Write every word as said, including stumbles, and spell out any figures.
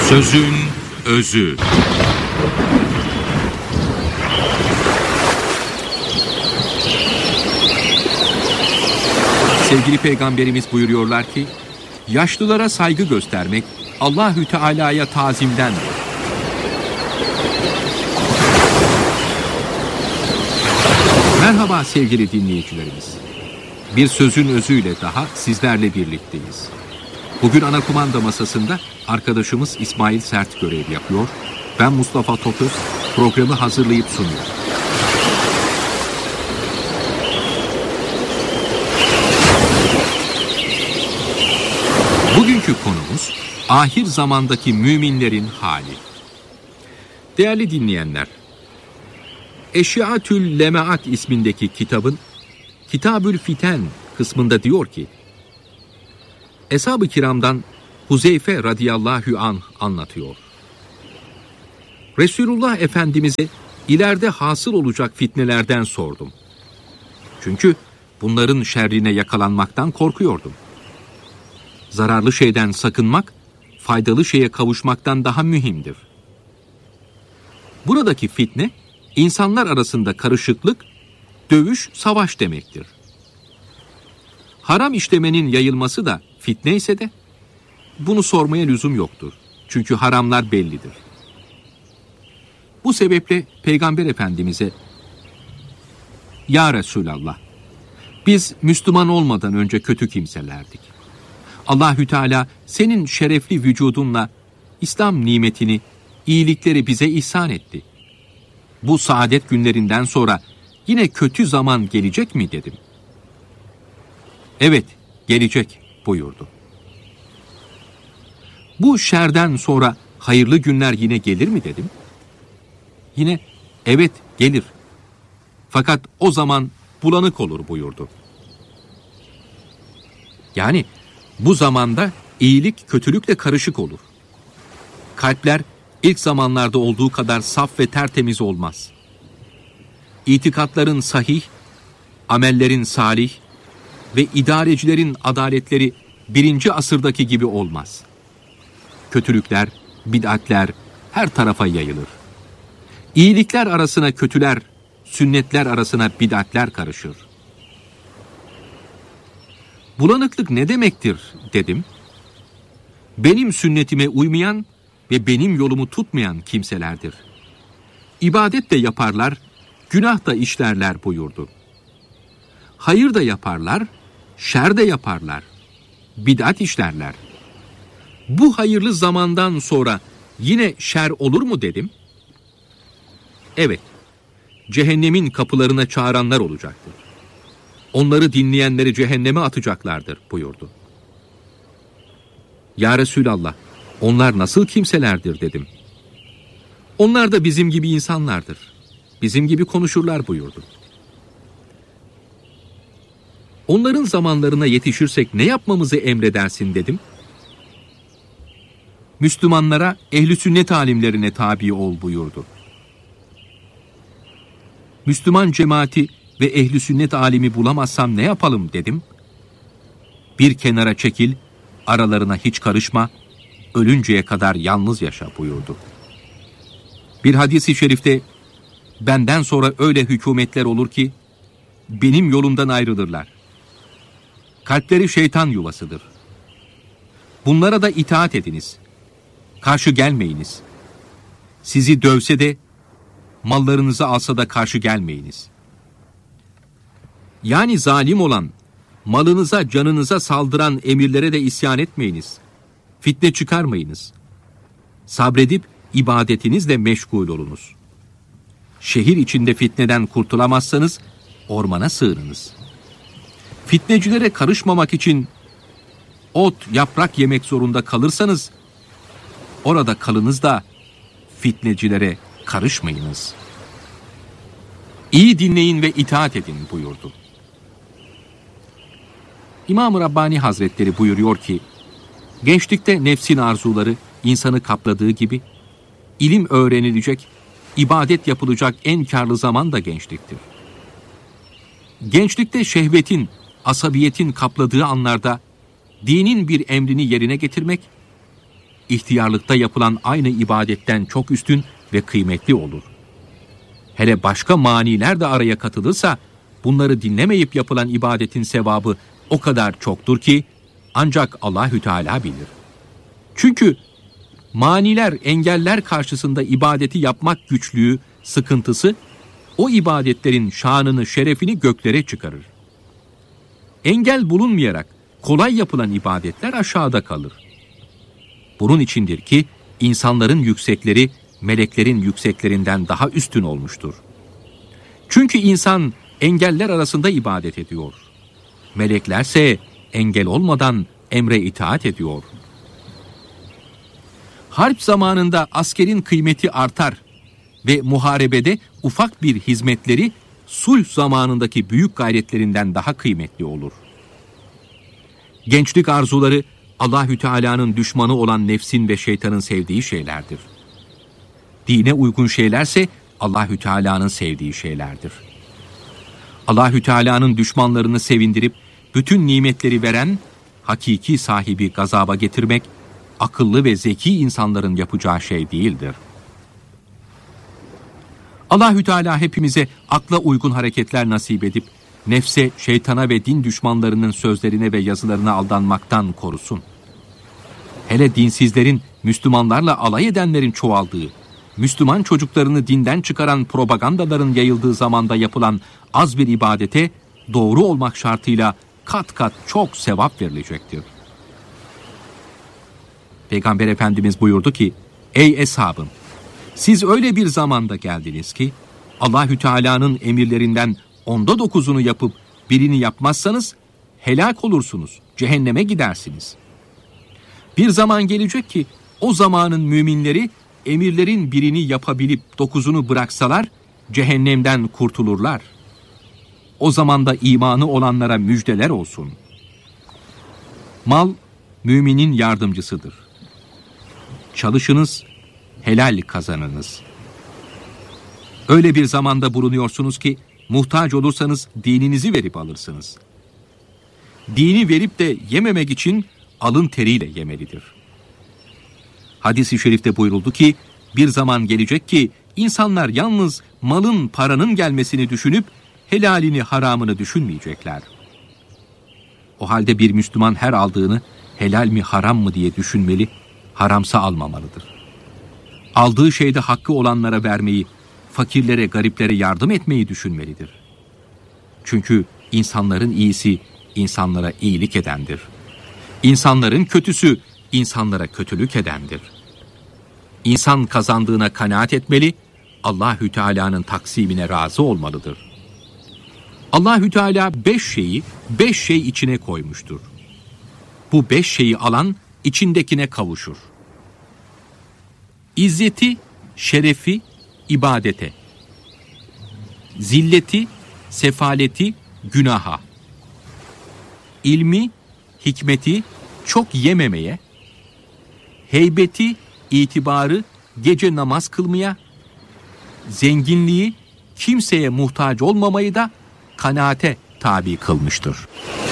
Sözün özü. Sevgili Peygamberimiz buyuruyorlar ki, yaşlılara saygı göstermek Allahü Teala'ya tazimdendir. Merhaba sevgili dinleyicilerimiz. Bir sözün özüyle daha sizlerle birlikteyiz. Bugün ana kumanda masasında arkadaşımız İsmail Sert görev yapıyor. Ben Mustafa Toköz programı hazırlayıp sunuyorum. Bugünkü konumuz ahir zamandaki müminlerin hali. Değerli dinleyenler, Eşiatül Lemaat ismindeki kitabın Kitabül Fiten kısmında diyor ki, Eshab-ı Kiram'dan Huzeyfe radıyallahu anh anlatıyor. Resulullah Efendimiz'e ileride hasıl olacak fitnelerden sordum. Çünkü bunların şerrine yakalanmaktan korkuyordum. Zararlı şeyden sakınmak, faydalı şeye kavuşmaktan daha mühimdir. Buradaki fitne, insanlar arasında karışıklık, dövüş, savaş demektir. Haram işlemenin yayılması da fitne ise de, bunu sormaya lüzum yoktur. Çünkü haramlar bellidir. Bu sebeple Peygamber Efendimiz'e, Ya Resulallah, biz Müslüman olmadan önce kötü kimselerdik. Allahü Teala senin şerefli vücudunla İslam nimetini, iyilikleri bize ihsan etti. Bu saadet günlerinden sonra yine kötü zaman gelecek mi dedim. Evet, gelecek buyurdu. Bu şerden sonra hayırlı günler yine gelir mi dedim. Yine evet gelir. Fakat o zaman bulanık olur buyurdu. Yani bu zamanda iyilik kötülükle karışık olur. Kalpler ilk zamanlarda olduğu kadar saf ve tertemiz olmaz. İtikatların sahih, amellerin salih ve idarecilerin adaletleri birinci asırdaki gibi olmaz. Kötülükler, bid'atler her tarafa yayılır. İyilikler arasına kötüler, sünnetler arasına bid'atler karışır. Bulanıklık ne demektir dedim. Benim sünnetime uymayan ve benim yolumu tutmayan kimselerdir. İbadet de yaparlar, günah da işlerler buyurdu. Hayır da yaparlar, şer de yaparlar, bid'at işlerler. Bu hayırlı zamandan sonra yine şer olur mu dedim. Evet, cehennemin kapılarına çağıranlar olacaktır. Onları dinleyenleri cehenneme atacaklardır buyurdu. Ya Resulallah, onlar nasıl kimselerdir dedim. Onlar da bizim gibi insanlardır. Bizim gibi konuşurlar buyurdu. Onların zamanlarına yetişirsek ne yapmamızı emredersin dedim. Müslümanlara ehl-i sünnet alimlerine tabi ol buyurdu. Müslüman cemaati ve ehl-i sünnet alimi bulamazsam ne yapalım dedim. Bir kenara çekil, aralarına hiç karışma, ölünceye kadar yalnız yaşa buyurdu. Bir hadis-i şerifte, benden sonra öyle hükümetler olur ki, benim yolumdan ayrılırlar. Kalpleri şeytan yuvasıdır. Bunlara da itaat ediniz. Karşı gelmeyiniz. Sizi dövse de, mallarınızı alsa da karşı gelmeyiniz. Yani zalim olan, malınıza, canınıza saldıran emirlere de isyan etmeyiniz. Fitne çıkarmayınız. Sabredip ibadetinizle meşgul olunuz. Şehir içinde fitneden kurtulamazsanız, ormana sığınınız. Fitnecilere karışmamak için ot, yaprak yemek zorunda kalırsanız, orada kalınız da fitnecilere karışmayınız. İyi dinleyin ve itaat edin buyurdu. İmam-ı Rabbani Hazretleri buyuruyor ki, gençlikte nefsin arzuları insanı kapladığı gibi, ilim öğrenilecek, ibadet yapılacak en karlı zaman da gençliktir. Gençlikte şehvetin, asabiyetin kapladığı anlarda, dinin bir emrini yerine getirmek, ihtiyarlıkta yapılan aynı ibadetten çok üstün ve kıymetli olur. Hele başka maniler de araya katılırsa, bunları dinlemeyip yapılan ibadetin sevabı o kadar çoktur ki ancak Allahü Teala bilir. Çünkü maniler, engeller karşısında ibadeti yapmak güçlüğü, sıkıntısı o ibadetlerin şanını, şerefini göklere çıkarır. Engel bulunmayarak kolay yapılan ibadetler aşağıda kalır. Bunun içindir ki insanların yüksekleri meleklerin yükseklerinden daha üstün olmuştur. Çünkü insan engeller arasında ibadet ediyor. Meleklerse engel olmadan emre itaat ediyor. Harp zamanında askerin kıymeti artar ve muharebede ufak bir hizmetleri sulh zamanındaki büyük gayretlerinden daha kıymetli olur. Gençlik arzuları Allahü Teala'nın düşmanı olan nefsin ve şeytanın sevdiği şeylerdir. Dine uygun şeylerse Allahü Teala'nın sevdiği şeylerdir. Allahü Teala'nın düşmanlarını sevindirip bütün nimetleri veren, hakiki sahibi gazaba getirmek, akıllı ve zeki insanların yapacağı şey değildir. Allahü Teala hepimize akla uygun hareketler nasip edip, nefse, şeytana ve din düşmanlarının sözlerine ve yazılarına aldanmaktan korusun. Hele dinsizlerin, Müslümanlarla alay edenlerin çoğaldığı, Müslüman çocuklarını dinden çıkaran propagandaların yayıldığı zamanda yapılan az bir ibadete doğru olmak şartıyla kat kat çok sevap verilecektir. Peygamber Efendimiz buyurdu ki, ey eshabım, siz öyle bir zamanda geldiniz ki Allahü Teala'nın emirlerinden onda dokuzunu yapıp birini yapmazsanız helak olursunuz, cehenneme gidersiniz. Bir zaman gelecek ki o zamanın müminleri emirlerin birini yapabilip dokuzunu bıraksalar cehennemden kurtulurlar. O zamanda imanı olanlara müjdeler olsun. Mal müminin yardımcısıdır. Çalışınız, helal kazanınız. Öyle bir zamanda bulunuyorsunuz ki muhtaç olursanız dininizi verip alırsınız. Dini verip de yememek için alın teriyle yemelidir. Hadis-i şerifte buyuruldu ki bir zaman gelecek ki insanlar yalnız malın, paranın gelmesini düşünüp helalini, haramını düşünmeyecekler. O halde bir Müslüman her aldığını helal mi, haram mı diye düşünmeli, haramsa almamalıdır. Aldığı şeyde hakkı olanlara vermeyi, fakirlere, gariplere yardım etmeyi düşünmelidir. Çünkü insanların iyisi insanlara iyilik edendir. İnsanların kötüsü insanlara kötülük edendir. İnsan kazandığına kanaat etmeli, Allahü Teala'nın taksimine razı olmalıdır. Allahü Teala beş şeyi beş şey içine koymuştur. Bu beş şeyi alan içindekine kavuşur. İzzeti, şerefi, ibadete. Zilleti, sefaleti, günaha. İlmi, hikmeti, çok yememeye. Heybeti, itibarı, gece namaz kılmaya. Zenginliği, kimseye muhtaç olmamayı da kanaate tabi kılmıştır.